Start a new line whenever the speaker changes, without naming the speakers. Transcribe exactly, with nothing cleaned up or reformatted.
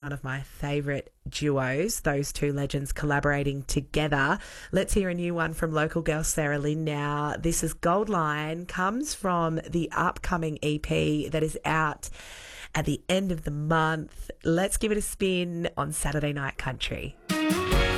one of my favourite duos, those two legends collaborating together. Let's hear a new one from local girl Sarah Lynn now. This is Goldline, comes from the upcoming E P that is out at the end of the month. Let's give it a spin on Saturday Night Country.